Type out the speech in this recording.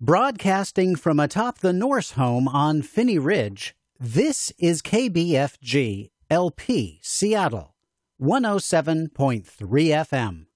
Broadcasting from atop the Norse home on Phinney Ridge, this is KBFG LP Seattle, 107.3 FM.